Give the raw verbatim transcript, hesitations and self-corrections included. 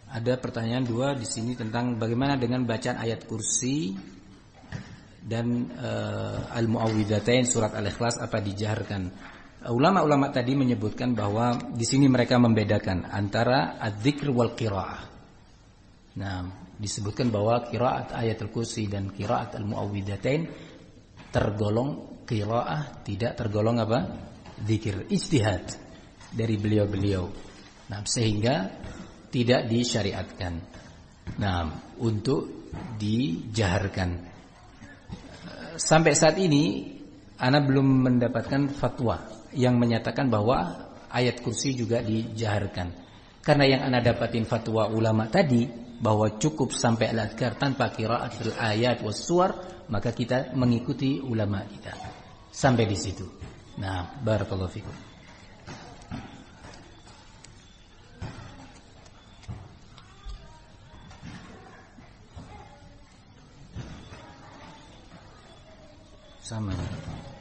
ada pertanyaan dua di sini tentang bagaimana dengan bacaan ayat kursi dan uh, al-muawwidzatain surat al-ikhlas, apa dijaharkan? Ulama-ulama tadi menyebutkan bahwa di sini mereka membedakan antara adzikr wal qiraah. Nah, disebutkan bahwa qiraat ayatul kursi dan qiraat al-muawwidzatain tergolong qiraah, tidak tergolong apa? Zikir. Ijtihad dari beliau-beliau. Nah, sehingga tidak disyariatkan. Nah, untuk dijaharkan. Sampai saat ini ana belum mendapatkan fatwa yang menyatakan bahwa ayat kursi juga dijaharkan. Karena yang ana dapatin fatwa ulama tadi bahwa cukup sampai al-adhkar tanpa qiraatul ayat was suwar, maka kita mengikuti ulama kita. Sampai di situ. Nah, barakallahu fikum. Sama.